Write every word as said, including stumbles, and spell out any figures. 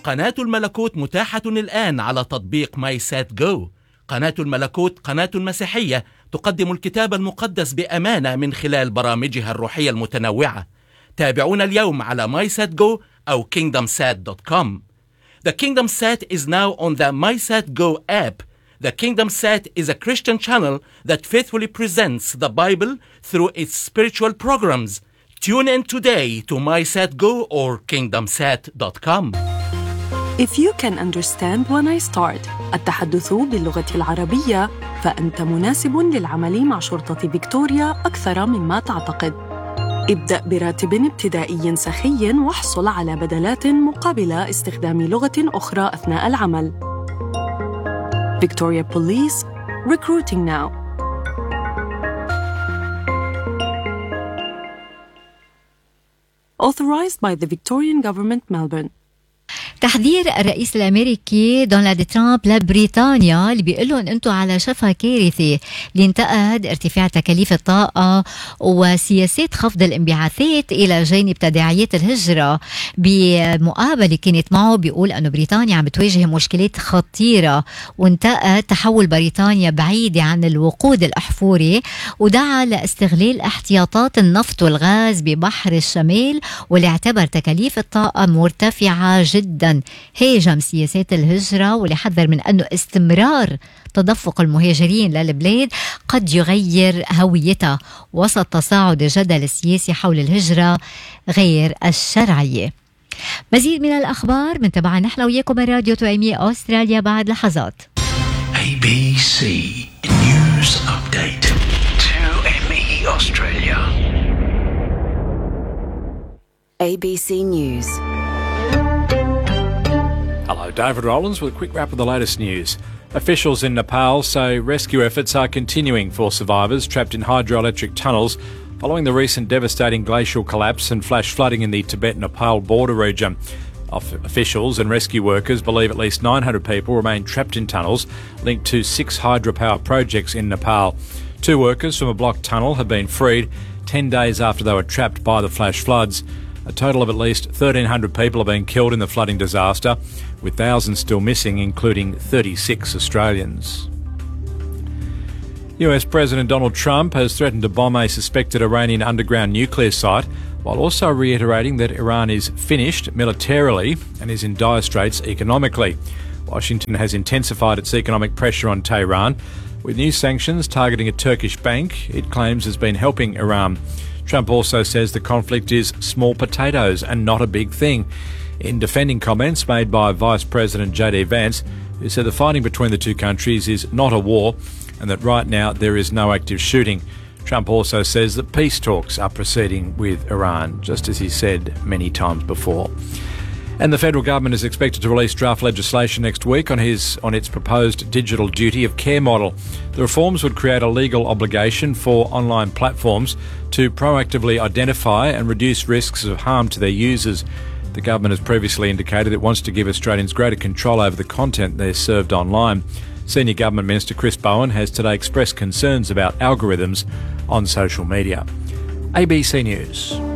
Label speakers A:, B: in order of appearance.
A: قناة الملكوت متاحة الآن على تطبيق ماي سات جو. قناة الملكوت قناة مسيحية تقدم الكتاب المقدس بأمانة من خلال برامجها الروحية المتنوعة. تابعونا اليوم على ماي سات جو أو كينغدم سات دوت كوم. The KingdomSat is now on the MySatGo app. The KingdomSat is a Christian channel that faithfully presents the Bible through its spiritual programs. Tune in today to MySatGo or kingdom sat dot com.
B: If you can understand when I start التحدث باللغة العربية فأنت مناسب للعمل مع شرطة فيكتوريا أكثر مما تعتقد. ابدأ براتب ابتدائي سخي واحصل على بدلات مقابل استخدام لغة أخرى أثناء العمل. Victoria Police, recruiting now. Authorized by the Victorian Government, Melbourne.
C: تحذير الرئيس الأمريكي دونالد ترامب لبريطانيا اللي بيقول لهم أنتم على شفا كارثة لانتقد ارتفاع تكاليف الطاقة وسياسات خفض الانبعاثات إلى جانب تداعيات الهجرة. بمقابلة كانت معه بيقول أنه بريطانيا عم بتواجه مشكلات خطيرة وانتقد تحول بريطانيا بعيدة عن الوقود الأحفوري ودعا لاستغلال احتياطات النفط والغاز ببحر الشمال واللي اعتبر تكاليف الطاقة مرتفعة جدا. هاجم سياسات الهجرة واللي حذر من أنه استمرار تدفق المهاجرين للبلاد قد يغير هويتها وسط تصاعد الجدل السياسي حول الهجرة غير الشرعية. مزيد من الأخبار من تبع نحن وياكم راديو توأمية أستراليا بعد لحظات.
D: A B C News Update توأمية أستراليا.
E: A B C News.
F: Hello, David Rollins with a quick wrap of the latest news. Officials in Nepal say rescue efforts are continuing for survivors trapped in hydroelectric tunnels following the recent devastating glacial collapse and flash flooding in the Tibet-Nepal border region. Officials and rescue workers believe at least nine hundred people remain trapped in tunnels linked to six hydropower projects in Nepal. Two workers from a blocked tunnel have been freed ten days after they were trapped by the flash floods. A total of at least thirteen hundred people have been killed in the flooding disaster, with thousands still missing, including thirty-six Australians. U S President Donald Trump has threatened to bomb a suspected Iranian underground nuclear site, while also reiterating that Iran is finished militarily and is in dire straits economically. Washington has intensified its economic pressure on Tehran, with new sanctions targeting a Turkish bank it claims has been helping Iran. Trump also says the conflict is small potatoes and not a big thing, in defending comments made by Vice President J D Vance, who said the fighting between the two countries is not a war and that right now there is no active shooting. Trump also says that peace talks are proceeding with Iran, just as he said many times before. And the federal government is expected to release draft legislation next week on his on its proposed digital duty of care model. The reforms would create a legal obligation for online platforms to proactively identify and reduce risks of harm to their users. The government has previously indicated it wants to give Australians greater control over the content they're served online. Senior Government Minister Chris Bowen has today expressed concerns about algorithms on social media. A B C News.